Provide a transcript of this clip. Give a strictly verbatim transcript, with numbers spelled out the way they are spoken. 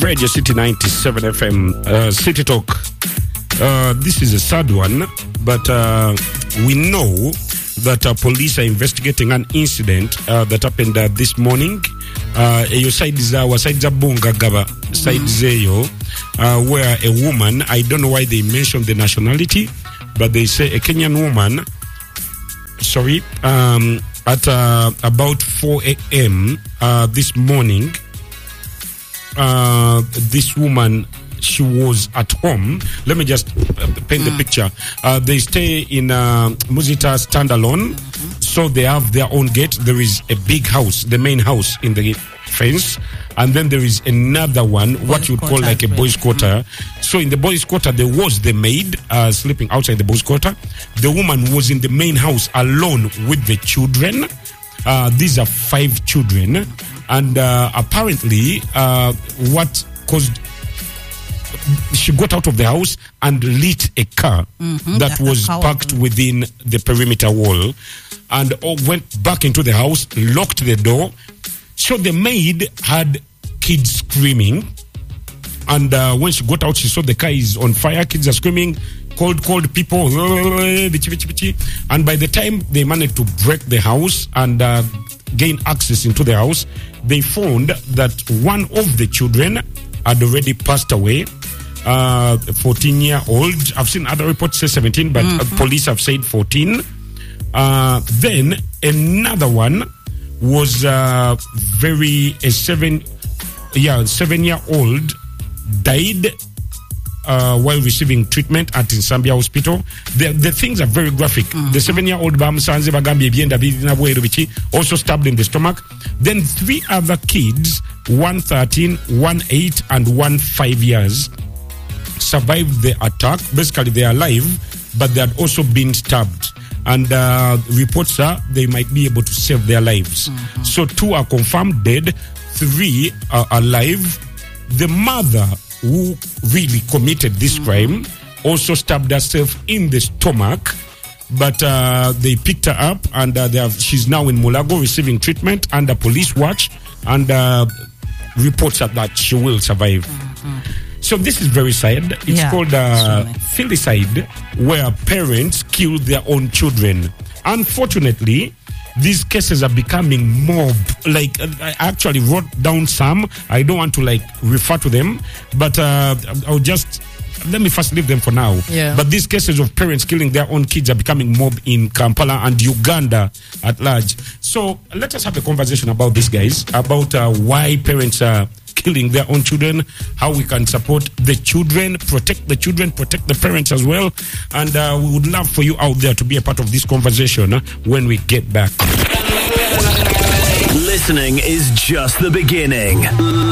Radio City ninety-seven F M, uh, City Talk. Uh, this is a sad one, but uh, we know that uh, police are investigating an incident uh, that happened uh, this morning. Uh, your side is our side Zabunga Gaba side Zeyo, uh, where a woman, I don't know why they mentioned the nationality, but they say a Kenyan woman, sorry, um, at uh, about four a.m. Uh, this morning, uh, this woman, she was at home. Let me just uh, paint mm. the picture. Uh, they stay in uh, Muzita standalone, mm-hmm. so they have their own gate. There is a big house, the main house in the fence, and then there is another one, boys what you would call like a boys' quarter. Mm. So in the boys' quarter, there was the maid uh, sleeping outside the boys' quarter. The woman was in the main house alone with the children. Uh, these are five children, and uh, apparently, uh, what caused she got out of the house and lit a car mm-hmm, that was parked within the perimeter wall, and went back into the house, locked the door. So the maid had kids screaming, and uh, when she got out, she saw the car is on fire. Kids are screaming, called called people, and by the time they managed to break the house and uh, gain access into the house, they found that one of the children had already passed away. Uh, fourteen year old. I've seen other reports say seventeen, but mm-hmm. uh, police have said fourteen. Uh, then another one was uh, very a seven, yeah, seven year old died uh, while receiving treatment at Nsambia Hospital. The, the things are very graphic. Mm-hmm. The seven year old also stabbed in the stomach. Then three other kids, one thirteen, one eight, and one five years. Survived the attack. Basically, they are alive, but they had also been stabbed. And uh, reports are they might be able to save their lives. Mm-hmm. So two are confirmed dead, three are alive. The mother who really committed this mm-hmm. crime also stabbed herself in the stomach, but uh, they picked her up, and uh, they have, she's now in Mulago receiving treatment under police watch, and uh, reports are that she will survive. Mm-hmm. So this is very sad. It's yeah, called uh, filicide, where parents kill their own children. Unfortunately, these cases are becoming mob. Like, I actually wrote down some. I don't want to like refer to them, but uh, I'll just let me first leave them for now. Yeah. But these cases of parents killing their own kids are becoming mob in Kampala and Uganda at large. So let us have a conversation about this, guys, about uh, why parents are killing their own children, how we can support the children, protect the children, protect the parents as well. And uh, we would love for you out there to be a part of this conversation uh, when we get back. Listening is just the beginning.